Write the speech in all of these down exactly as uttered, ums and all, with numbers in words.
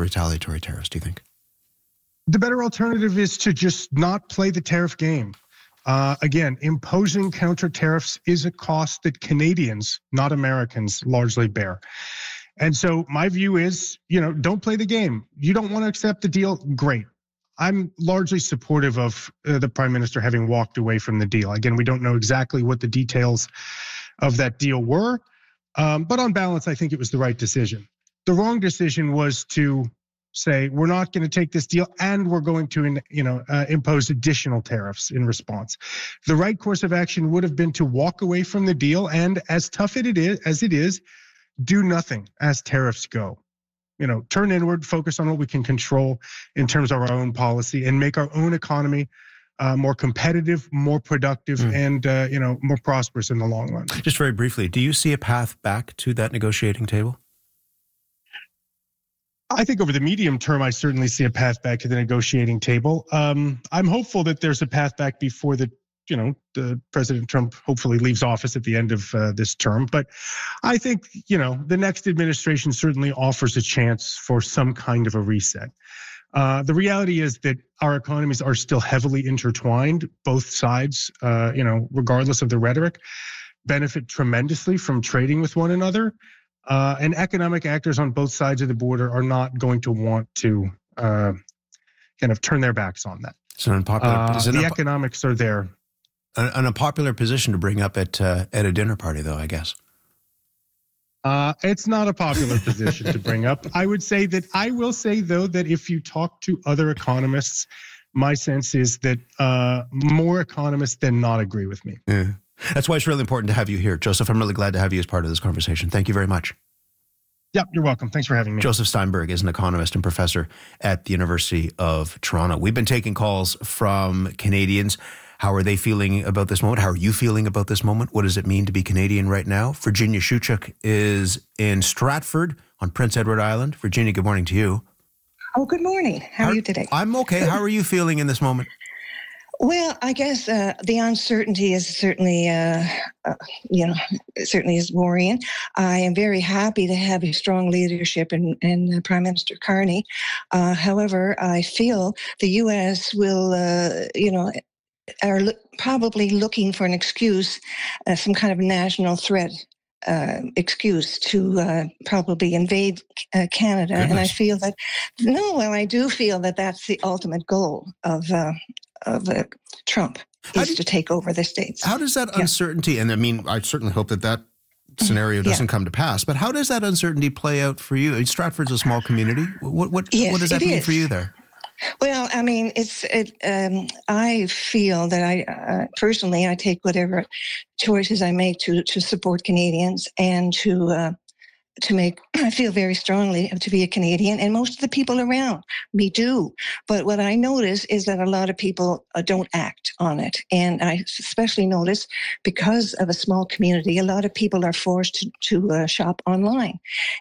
retaliatory tariffs, do you think? The better alternative is to just not play the tariff game. Uh, again, imposing counter tariffs is a cost that Canadians, not Americans, largely bear. And so my view is, you know, don't play the game. You don't want to accept the deal? Great. I'm largely supportive of uh, the Prime Minister having walked away from the deal. Again, we don't know exactly what the details of that deal were, um, but on balance, I think it was the right decision. The wrong decision was to say, we're not going to take this deal and we're going to, you know, uh, impose additional tariffs in response. The right course of action would have been to walk away from the deal and, as tough it is, as it is, do nothing as tariffs go. You know, turn inward, focus on what we can control in terms of our own policy and make our own economy uh, more competitive, more productive, mm. and, uh, you know, more prosperous in the long run. Just very briefly, do you see a path back to that negotiating table? I think over the medium term, I certainly see a path back to the negotiating table. Um, I'm hopeful that there's a path back before the, you know, the President Trump hopefully leaves office at the end of uh, this term. But I think, you know, the next administration certainly offers a chance for some kind of a reset. Uh, the reality is that our economies are still heavily intertwined. Both sides, uh, you know, regardless of the rhetoric, benefit tremendously from trading with one another. Uh, and economic actors on both sides of the border are not going to want to uh, kind of turn their backs on that. It's an unpopular. Uh, is it the unpo- economics are there. An, an unpopular position to bring up at uh, at a dinner party, though, I guess. Uh, it's not a popular position to bring up. I would say that I will say, though, that if you talk to other economists, my sense is that uh, more economists than not agree with me. Yeah. That's why it's really important to have you here. Joseph, I'm really glad to have you as part of this conversation. Thank you very much. Yeah, you're welcome. Thanks for having me. Joseph Steinberg is an economist and professor at the University of Toronto. We've been taking calls from Canadians. How are they feeling about this moment? How are you feeling about this moment? What does it mean to be Canadian right now? Virginia Shuchuk is in Stratford on Prince Edward Island. Virginia, good morning to you. Oh, good morning. How, How are you today? I'm okay. How are you feeling in this moment? Well, I guess uh, the uncertainty is certainly, uh, uh, you know, certainly is worrying. I am very happy to have a strong leadership in, in uh, Prime Minister Carney. Uh, however, I feel the U S will, uh, you know, are lo- probably looking for an excuse, uh, some kind of national threat uh, excuse to uh, probably invade uh, Canada. Goodness. And I feel that, no, well, I do feel that that's the ultimate goal of uh, of uh, Trump, is you, to take over the states. How does that yeah. uncertainty, and I mean, I certainly hope that that scenario doesn't yeah. come to pass, but how does that uncertainty play out for you? I mean, Stratford's a small community. What what, yes, what does that mean is. for you there? Well, I mean, it's. It, um, I feel that I uh, personally, I take whatever choices I make to to support Canadians and to uh, to make. I feel very strongly to be a Canadian, and most of the people around me do. But what I notice is that a lot of people uh, don't act on it, and I especially notice because of a small community, a lot of people are forced to to uh, shop online,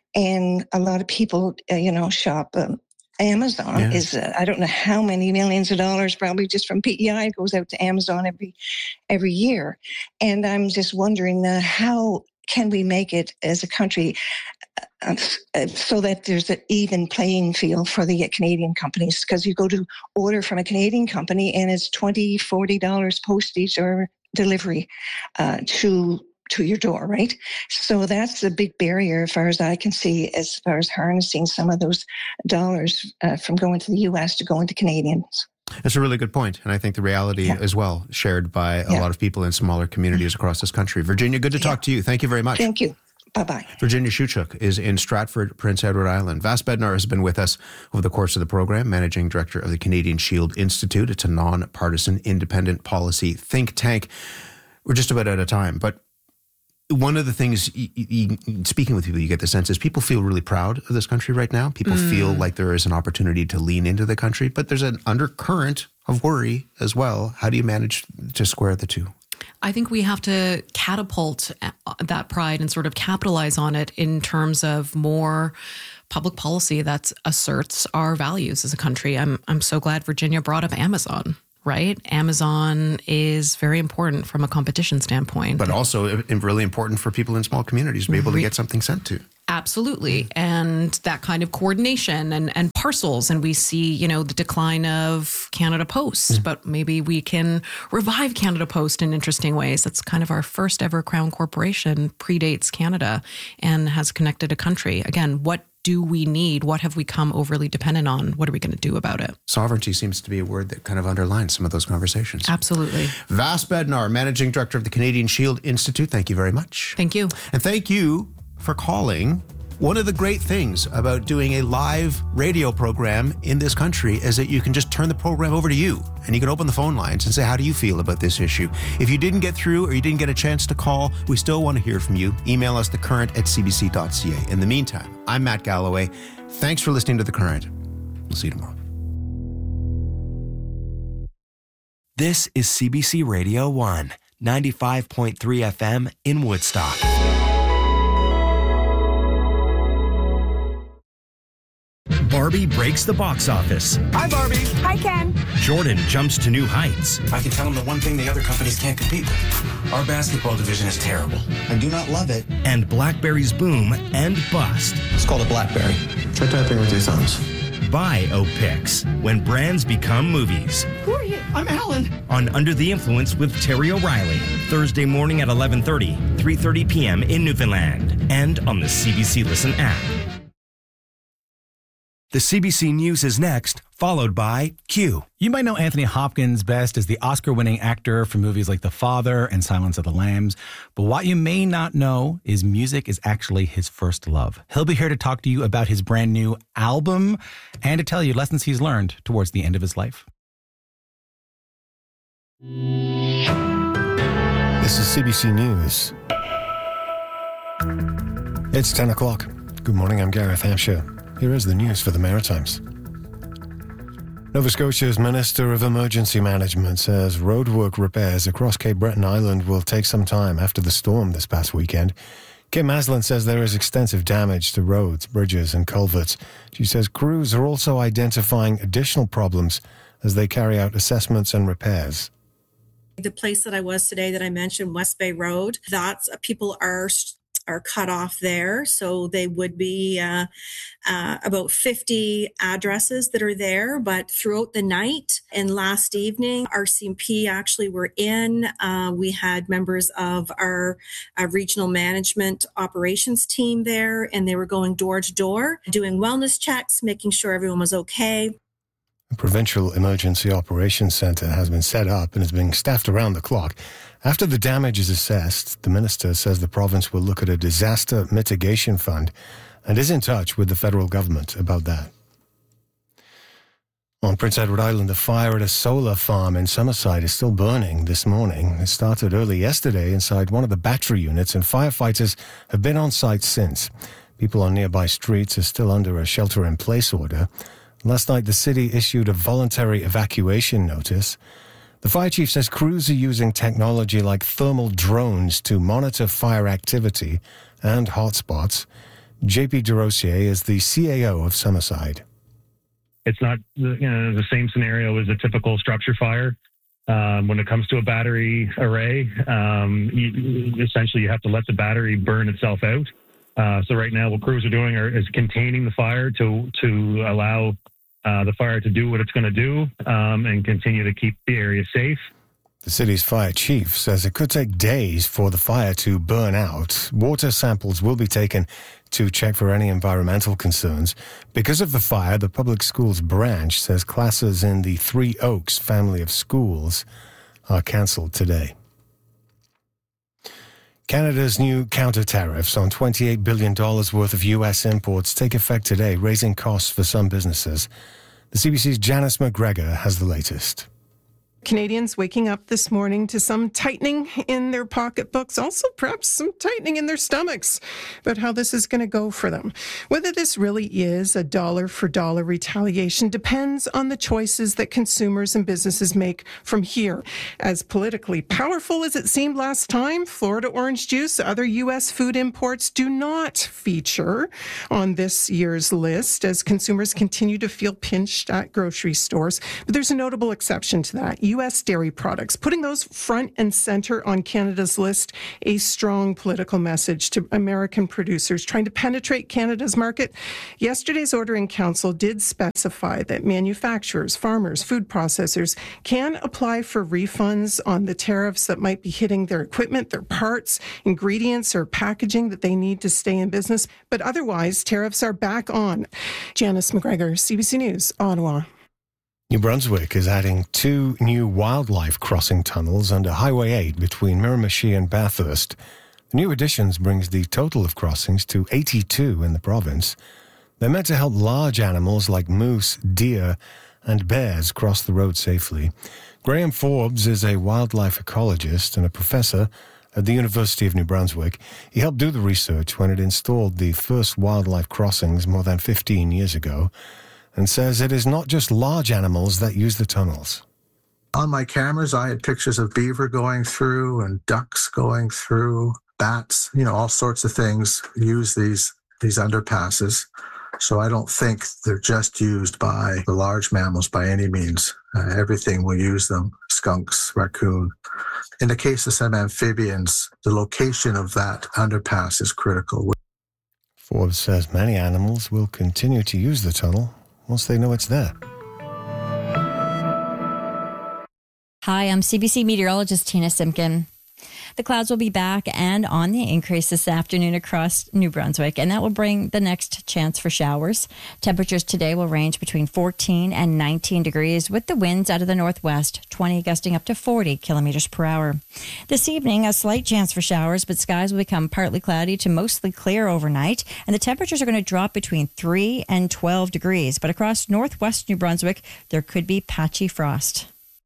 and a lot of people, uh, you know, shop. Um, Amazon yeah. is, uh, I don't know how many millions of dollars, probably just from P E I, goes out to Amazon every every year. And I'm just wondering uh, how can we make it as a country uh, uh, so that there's an even playing field for the Canadian companies? Because you go to order from a Canadian company and it's twenty dollars, forty dollars postage or delivery uh, to to your door, right? So that's a big barrier as far as I can see, as far as harnessing some of those dollars uh, from going to the U S to going to Canadians. That's a really good point. And I think the reality yeah. as well, shared by a yeah. lot of people in smaller communities across this country. Virginia, good to yeah. talk to you. Thank you very much. Thank you. Bye-bye. Virginia Shuchuk is in Stratford, Prince Edward Island. Vas Bednar has been with us over the course of the program, Managing Director of the Canadian Shield Institute. It's a non-partisan, independent policy think tank. We're just about out of time, but one of the things, speaking with people, you get the sense is people feel really proud of this country right now. People mm. feel like there is an opportunity to lean into the country, but there's an undercurrent of worry as well. How do you manage to square the two? I think we have to catapult that pride and sort of capitalize on it in terms of more public policy that asserts our values as a country. I'm I'm so glad Virginia brought up Amazon. right? Amazon is very important from a competition standpoint. But also really important for people in small communities to be able to get something sent to. Absolutely. And that kind of coordination and, and parcels. And we see, you know, the decline of Canada Post, mm. but maybe we can revive Canada Post in interesting ways. That's kind of our first ever Crown Corporation, predates Canada and has connected a country. Again, what do we need? What have we come overly dependent on? What are we going to do about it? Sovereignty seems to be a word that kind of underlines some of those conversations. Absolutely. Vas Bednar, Managing Director of the Canadian Shield Institute, thank you very much. Thank you. And thank you for calling. One of the great things about doing a live radio program in this country is that you can just turn the program over to you and you can open the phone lines and say, how do you feel about this issue? If you didn't get through or you didn't get a chance to call, we still want to hear from you. Email us thecurrent at c b c dot c a. In the meantime, I'm Matt Galloway. Thanks for listening to The Current. We'll see you tomorrow. This is C B C Radio one, ninety-five point three F M in Woodstock. Barbie breaks the box office. Hi, Barbie. Hi, Ken. Jordan jumps to new heights. I can tell them the one thing the other companies can't compete with. Our basketball division is terrible. I do not love it. And BlackBerry's boom and bust. It's called a BlackBerry. Try typing with your thumbs. Biopics, when brands become movies. Who are you? I'm Alan. On Under the Influence with Terry O'Reilly. Thursday morning at eleven thirty, three thirty p.m. in Newfoundland. And on the C B C Listen app. The C B C News is next, followed by Q. You might know Anthony Hopkins best as the Oscar-winning actor for movies like The Father and Silence of the Lambs. But what you may not know is music is actually his first love. He'll be here to talk to you about his brand new album and to tell you lessons he's learned towards the end of his life. This is C B C News. It's ten o'clock. Good morning, I'm Gareth Hampshire. Here is the news for the Maritimes. Nova Scotia's Minister of Emergency Management says roadwork repairs across Cape Breton Island will take some time after the storm this past weekend. Kim Maslin says there is extensive damage to roads, bridges and culverts. She says crews are also identifying additional problems as they carry out assessments and repairs. The place that I was today that I mentioned, West Bay Road, that's people are are cut off there. So they would be uh, uh, about fifty addresses that are there. But throughout the night and last evening, R C M P actually were in. Uh, we had members of our uh, regional management operations team there, and they were going door to door, doing wellness checks, making sure everyone was okay. The Provincial Emergency Operations Centre has been set up and is being staffed around the clock. After the damage is assessed, the minister says the province will look at a disaster mitigation fund and is in touch with the federal government about that. On Prince Edward Island, the fire at a solar farm in Summerside is still burning this morning. It started early yesterday inside one of the battery units, and firefighters have been on site since. People on nearby streets are still under a shelter-in-place order. Last night, the city issued a voluntary evacuation notice. The fire chief says crews are using technology like thermal drones to monitor fire activity and hotspots. J P DeRosier is the C A O of Summerside. It's not you know, the same scenario as a typical structure fire. Um, when it comes to a battery array, um, you, essentially you have to let the battery burn itself out. Uh, so right now what crews are doing are, is containing the fire to, to allow Uh, the fire to do what it's going to do um, and continue to keep the area safe. The city's fire chief says it could take days for the fire to burn out. Water samples will be taken to check for any environmental concerns. Because of the fire, the public schools branch says classes in the Three Oaks family of schools are cancelled today. Canada's new counter-tariffs on twenty-eight billion dollars worth of U S imports take effect today, raising costs for some businesses. The C B C's Janice McGregor has the latest. Canadians waking up this morning to some tightening in their pocketbooks, also perhaps some tightening in their stomachs about how this is going to go for them. Whether this really is a dollar-for-dollar retaliation depends on the choices that consumers and businesses make from here. As politically powerful as it seemed last time, Florida orange juice, other U S food imports do not feature on this year's list as consumers continue to feel pinched at grocery stores. But there's a notable exception to that. U S dairy products, putting those front and center on Canada's list, a strong political message to American producers trying to penetrate Canada's market. Yesterday's order in council did specify that manufacturers, farmers, food processors can apply for refunds on the tariffs that might be hitting their equipment, their parts, ingredients, or packaging that they need to stay in business. But otherwise, tariffs are back on. Janice McGregor, C B C News, Ottawa. New Brunswick is adding two new wildlife crossing tunnels under Highway eight between Miramichi and Bathurst. The new additions brings the total of crossings to eighty-two in the province. They're meant to help large animals like moose, deer, and bears cross the road safely. Graham Forbes is a wildlife ecologist and a professor at the University of New Brunswick. He helped do the research when it installed the first wildlife crossings more than fifteen years ago, and says it is not just large animals that use the tunnels. On my cameras, I had pictures of beaver going through and ducks going through, bats, you know, all sorts of things use these these underpasses. So I don't think they're just used by the large mammals by any means. Uh, everything will use them, skunks, raccoon. In the case of some amphibians, the location of that underpass is critical. Forbes says many animals will continue to use the tunnel once they know it's there. Hi, I'm C B C meteorologist Tina Simpkin. The clouds will be back and on the increase this afternoon across New Brunswick, and that will bring the next chance for showers. Temperatures today will range between fourteen and nineteen degrees, with the winds out of the northwest, twenty gusting up to forty kilometers per hour. This evening, a slight chance for showers, but skies will become partly cloudy to mostly clear overnight, and the temperatures are going to drop between three and twelve degrees. But across northwest New Brunswick, there could be patchy frost.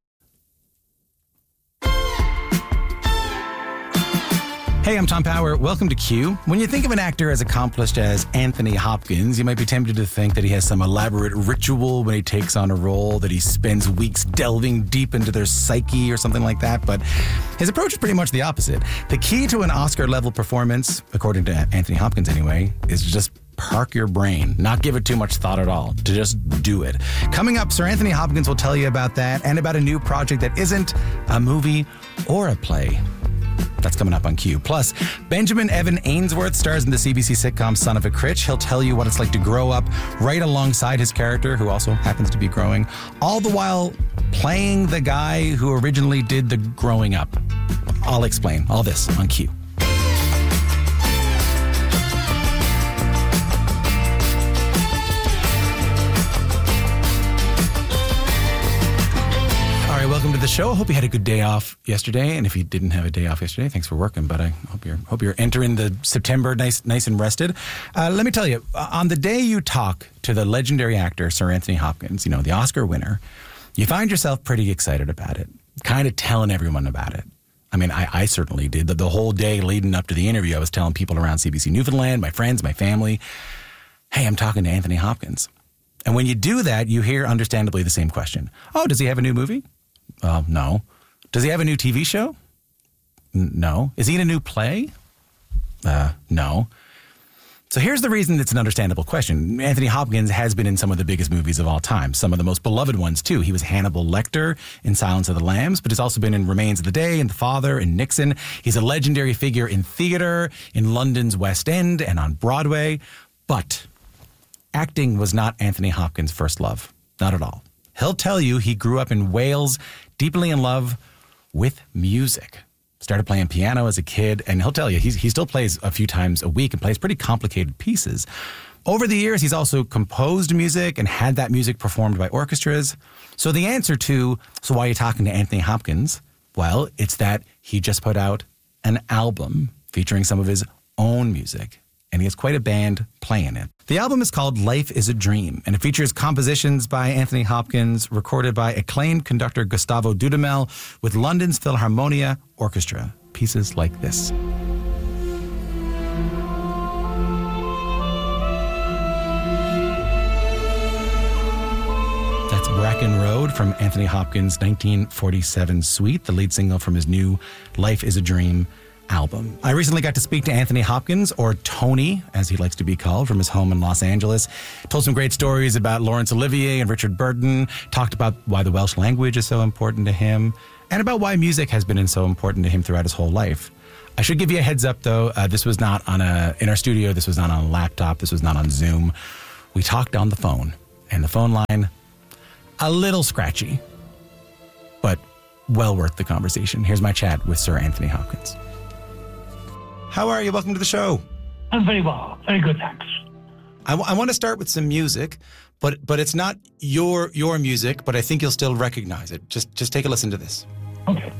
Hey, I'm Tom Power. Welcome to Q. When you think of an actor as accomplished as Anthony Hopkins, you might be tempted to think that he has some elaborate ritual when he takes on a role, that he spends weeks delving deep into their psyche or something like that. But his approach is pretty much the opposite. The key to an Oscar-level performance, according to Anthony Hopkins anyway, is to just park your brain, not give it too much thought at all, to just do it. Coming up, Sir Anthony Hopkins will tell you about that and about a new project that isn't a movie or a play. That's coming up on Q. Plus, Benjamin Evan Ainsworth stars in the C B C sitcom Son of a Critch. He'll tell you what it's like to grow up right alongside his character, who also happens to be growing, all the while playing the guy who originally did the growing up. I'll explain all this on Q. Welcome to the show. I hope you had a good day off yesterday, and if you didn't have a day off yesterday, thanks for working. But I hope you're hope you're entering the September nice, nice and rested. Uh, let me tell you, on the day you talk to the legendary actor Sir Anthony Hopkins, you know, the Oscar winner, you find yourself pretty excited about it, kind of telling everyone about it. I mean, I, I certainly did. The, the whole day leading up to the interview, I was telling people around C B C Newfoundland, my friends, my family, hey, I'm talking to Anthony Hopkins. And when you do that, you hear, understandably, the same question. Oh, does he have a new movie? Uh, no. Does he have a new T V show? N- no. Is he in a new play? Uh, no. So here's the reason it's an understandable question. Anthony Hopkins has been in some of the biggest movies of all time, some of the most beloved ones, too. He was Hannibal Lecter in Silence of the Lambs, but he's also been in Remains of the Day and The Father and Nixon. He's a legendary figure in theater, in London's West End, and on Broadway. But acting was not Anthony Hopkins' first love. Not at all. He'll tell you he grew up in Wales, deeply in love with music. Started playing piano as a kid, and he'll tell you he's, he still plays a few times a week and plays pretty complicated pieces. Over the years, he's also composed music and had that music performed by orchestras. So the answer to, so why are you talking to Anthony Hopkins? Well, it's that he just put out an album featuring some of his own music, and he has quite a band playing it. The album is called Life is a Dream, and it features compositions by Anthony Hopkins, recorded by acclaimed conductor Gustavo Dudamel with London's Philharmonia Orchestra. Pieces like this. That's Bracken Road from Anthony Hopkins' nineteen forty-seven suite, the lead single from his new Life is a Dream album. I recently got to speak to Anthony Hopkins, or Tony, as he likes to be called, from his home in Los Angeles. Told some great stories about Laurence Olivier and Richard Burton, talked about why the Welsh language is so important to him, and about why music has been so important to him throughout his whole life. I should give you a heads up, though. Uh, this was not on a in our studio. This was not on a laptop. This was not on Zoom. We talked on the phone, and the phone line, a little scratchy, but well worth the conversation. Here's my chat with Sir Anthony Hopkins. How are you? Welcome to the show. I'm very well. Very good, thanks. I, w- I want to start with some music, but but it's not your your music, but I think you'll still recognize it. Just just take a listen to this. Okay.